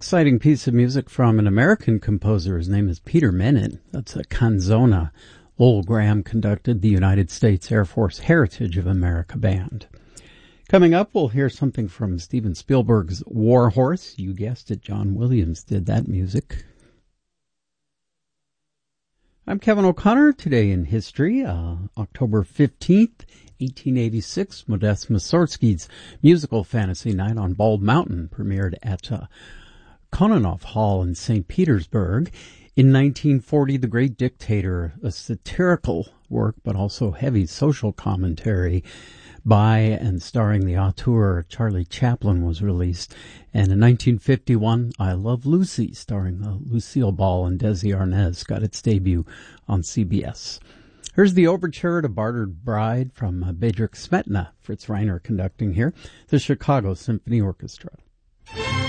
Exciting piece of music from an American composer. His name is Peter Menin. That's a canzona. Lowell Graham conducted the United States Air Force Heritage of America Band. Coming up, we'll hear something from Steven Spielberg's War Horse. You guessed it, John Williams did that music. I'm Kevin O'Connor. Today in history, October 15th, 1886, Modest Mussorgsky's musical fantasy night on Bald Mountain premiered at Kononov Hall in St. Petersburg. In 1940, The Great Dictator, a satirical work but also heavy social commentary by and starring the auteur Charlie Chaplin, was released. And in 1951, I Love Lucy, starring Lucille Ball and Desi Arnaz, got its debut on CBS. Here's the overture to Bartered Bride from Bedřich Smetana, Fritz Reiner conducting here, the Chicago Symphony Orchestra.